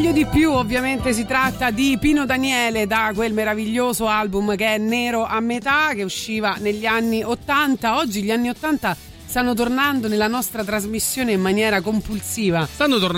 voglio di più, ovviamente si tratta di Pino Daniele, da quel meraviglioso album che è Nero a metà, che usciva negli anni 80. Oggi gli anni 80 stanno tornando nella nostra trasmissione in maniera compulsiva. Stanno tornando